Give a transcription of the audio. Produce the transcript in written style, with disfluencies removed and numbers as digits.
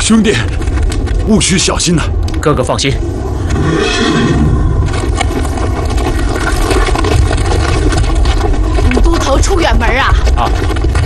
兄弟，务须小心呐！ 哥哥放心。 都头出远门啊！ 啊，